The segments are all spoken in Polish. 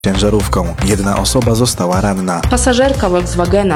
ciężarówką. Jedna osoba została ranna. Pasażerka Volkswagena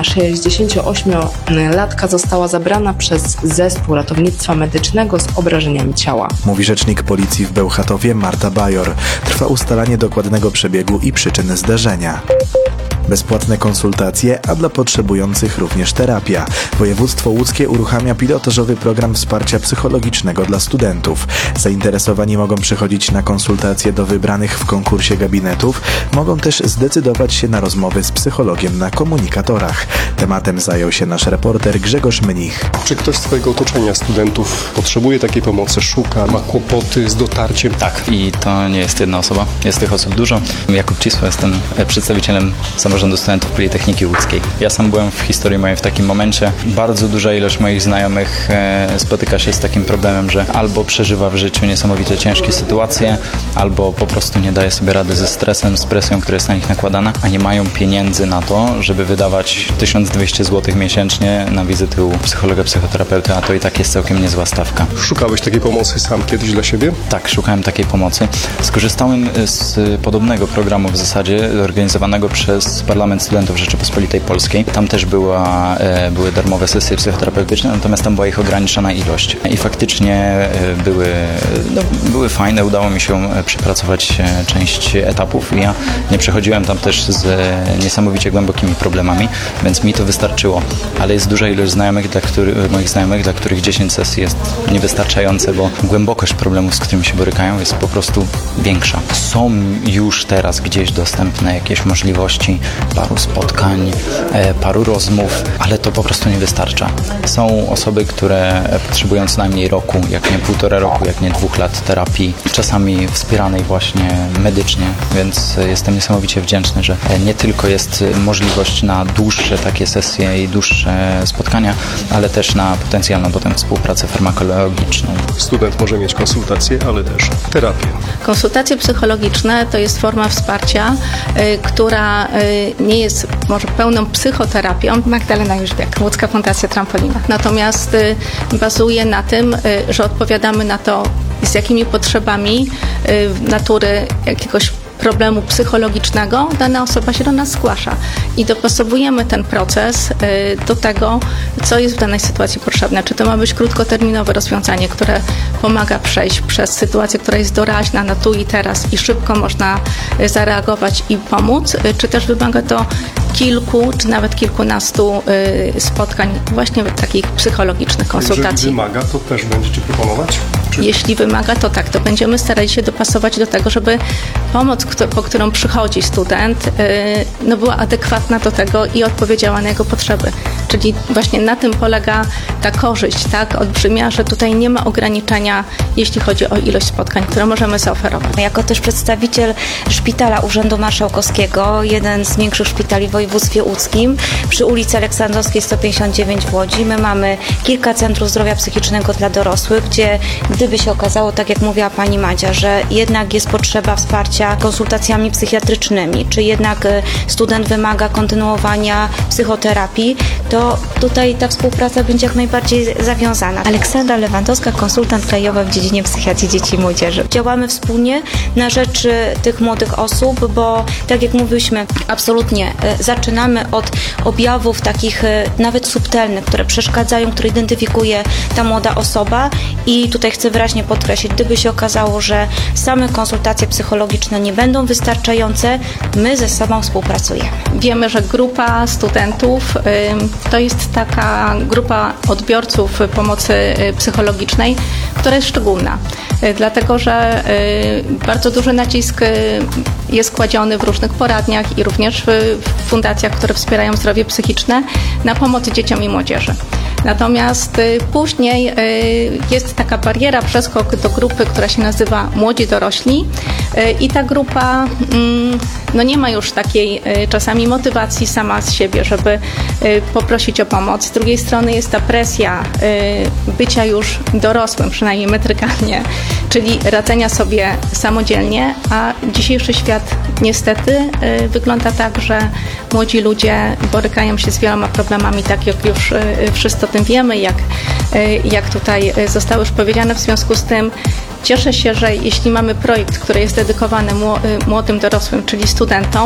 68-latka została zabrana przez zespół ratownictwa medycznego z obrażeniami ciała. Mówi rzecznik policji w Bełchatowie Marta Bajor. Trwa ustalanie dokładnego przebiegu i przyczyn zdarzenia. Bezpłatne konsultacje, a dla potrzebujących również terapia. Województwo łódzkie uruchamia pilotażowy program wsparcia psychologicznego dla studentów. Zainteresowani mogą przychodzić na konsultacje do wybranych w konkursie gabinetów, mogą też zdecydować się na rozmowy z psychologiem na komunikatorach. Tematem zajął się nasz reporter Grzegorz Mnich. Czy ktoś z Twojego otoczenia studentów potrzebuje takiej pomocy, szuka, ma kłopoty z dotarciem? Tak, i to nie jest jedna osoba, jest tych osób dużo. Jakub Cisło, jestem przedstawicielem Samorządu Studentów Politechniki Łódzkiej. Ja sam byłem w historii mojej w takim momencie. Bardzo duża ilość moich znajomych spotyka się z takim problemem, że albo przeżywa w życiu niesamowicie ciężkie sytuacje, albo po prostu nie daje sobie rady ze stresem, z presją, która jest na nich nakładana, a nie mają pieniędzy na to, żeby wydawać 1200 zł miesięcznie na wizyty u psychologa, psychoterapeuty, a to i tak jest całkiem niezła stawka. Szukałeś takiej pomocy sam kiedyś dla siebie? Tak, szukałem takiej pomocy. Skorzystałem z podobnego programu w zasadzie, organizowanego przez Parlament Studentów Rzeczypospolitej Polskiej. Tam też były darmowe sesje psychoterapeutyczne, natomiast tam była ich ograniczona ilość. I faktycznie były fajne, udało mi się przepracować część etapów. Ja nie przechodziłem tam też z niesamowicie głębokimi problemami, więc mi to wystarczyło. Ale jest duża ilość moich znajomych, dla których 10 sesji jest niewystarczające, bo głębokość problemów, z którymi się borykają, jest po prostu większa. Są już teraz gdzieś dostępne jakieś możliwości paru spotkań, paru rozmów, ale to po prostu nie wystarcza. Są osoby, które potrzebują co najmniej roku, jak nie 1,5 roku, jak nie 2 lat terapii, czasami wspieranej właśnie medycznie, więc jestem niesamowicie wdzięczny, że nie tylko jest możliwość na dłuższe takie sesje i dłuższe spotkania, ale też na potencjalną potem współpracę farmakologiczną. Student może mieć konsultacje, ale też terapię. Konsultacje psychologiczne to jest forma wsparcia, która nie jest może pełną psychoterapią. Magdalena Jóźwiak, Łódzka Fundacja Trampolina. Natomiast bazuje na tym, że odpowiadamy na to, z jakimi potrzebami natury jakiegoś problemu psychologicznego dana osoba się do nas zgłasza i dopasowujemy ten proces do tego, co jest w danej sytuacji potrzebne. Czy to ma być krótkoterminowe rozwiązanie, które pomaga przejść przez sytuację, która jest doraźna na tu i teraz i szybko można zareagować i pomóc, czy też wymaga to kilku, czy nawet kilkunastu spotkań właśnie takich psychologicznych konsultacji. Jeżeli wymaga, to też będziecie proponować? Jeśli wymaga, to tak, to będziemy starali się dopasować do tego, żeby pomoc, po którą przychodzi student, była adekwatna do tego i odpowiedziała na jego potrzeby. Czyli właśnie na tym polega ta korzyść, tak, olbrzymia, że tutaj nie ma ograniczenia, jeśli chodzi o ilość spotkań, które możemy zaoferować. Jako też przedstawiciel Szpitala Urzędu Marszałkowskiego, jeden z większych szpitali w województwie łódzkim, przy ulicy Aleksandrowskiej 159 w Łodzi, my mamy kilka centrów zdrowia psychicznego dla dorosłych, gdzie gdyby się okazało, tak jak mówiła pani Madzia, że jednak jest potrzeba wsparcia konsultacjami psychiatrycznymi, czy jednak student wymaga kontynuowania psychoterapii, to tutaj ta współpraca będzie jak najbardziej zawiązana. Aleksandra Lewandowska, konsultant krajowa w dziedzinie psychiatrii dzieci i młodzieży. Działamy wspólnie na rzecz tych młodych osób, bo tak jak mówiliśmy, absolutnie zaczynamy od objawów takich nawet subtelnych, które przeszkadzają, które identyfikuje ta młoda osoba i tutaj chcę wyraźnie podkreślić, gdyby się okazało, że same konsultacje psychologiczne nie będą wystarczające, my ze sobą współpracujemy. Wiemy, że grupa studentów to jest taka grupa odbiorców pomocy psychologicznej, która jest szczególna, dlatego że bardzo duży nacisk jest kładziony w różnych poradniach i również w fundacjach, które wspierają zdrowie psychiczne, na pomoc dzieciom i młodzieży. Natomiast później jest taka bariera, przeskok do grupy, która się nazywa Młodzi Dorośli i ta grupa nie ma już takiej czasami motywacji sama z siebie, żeby poprosić o pomoc. Z drugiej strony jest ta presja bycia już dorosłym, przynajmniej metrykalnie, czyli radzenia sobie samodzielnie, a dzisiejszy świat niestety wygląda tak, że młodzi ludzie borykają się z wieloma problemami, tak jak już wszyscy o tym wiemy, jak tutaj zostało już powiedziane. W związku z tym Cieszę się, że jeśli mamy projekt, który jest dedykowany młodym dorosłym, czyli studentom,